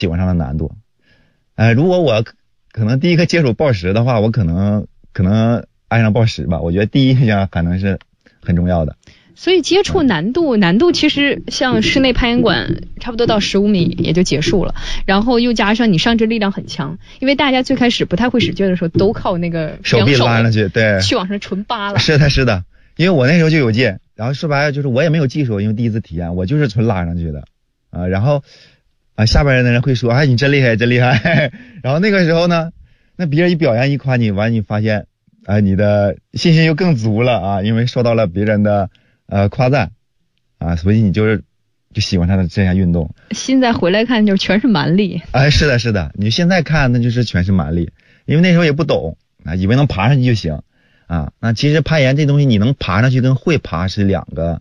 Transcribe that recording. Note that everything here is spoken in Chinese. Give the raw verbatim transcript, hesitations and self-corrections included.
喜欢上了难度。呃，如果我可能第一个接触抱石的话，我可能可能爱上抱石吧。我觉得第一印象可能是很重要的。 所以接触难度，难度其实像室内攀岩馆，差不多到十五米也就结束了。然后又加上你上肢力量很强，因为大家最开始不太会使劲的时候，都靠那个手臂拉上去，对， 去往上纯扒了。 是的，是的，因为我那时候就有劲，然后说白了就是我也没有技术，因为第一次体验，我就是纯拉上去的啊、呃。然后啊、呃，下边的人会说，哎，你真厉害，真厉害。然后那个时候呢，那别人一表扬一夸你，完你发现啊、呃，你的信心又更足了啊，因为受到了别人的。呃，夸赞啊，所以你就是就喜欢上了这项运动。 现在回来看，就全是蛮力。 哎，是的，是的，你现在看那就是全是蛮力，因为那时候也不懂啊，以为能爬上去就行啊。那其实攀岩这东西，你能爬上去跟会爬是两个